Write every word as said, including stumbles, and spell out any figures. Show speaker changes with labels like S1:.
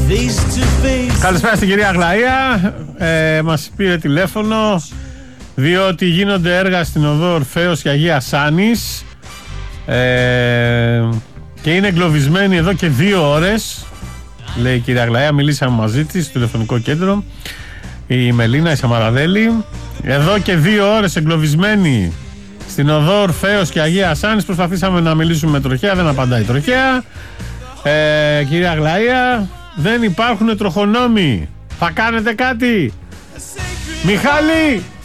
S1: Καλησπέρα στην κυρία Αγλαία. ε, Μας πήρε τηλέφωνο διότι γίνονται έργα στην οδό Ορφέως και Αγία Σάνης ε, και είναι εγκλωβισμένη εδώ και δύο ώρες, λέει η κυρία Αγλαία. Μιλήσαμε μαζί της στο τηλεφωνικό κέντρο, η Μελίνα, η Σαμαραδέλη. Εδώ και δύο ώρες εγκλωβισμένη στην οδό Ορφέως και Αγία Σάνης. Προσπαθήσαμε να μιλήσουμε με τροχέα, δεν απαντάει η τροχέα. ε, Κυρία Αγλαία, δεν υπάρχουν τροχονόμοι. Θα κάνετε κάτι? Μιχάλη!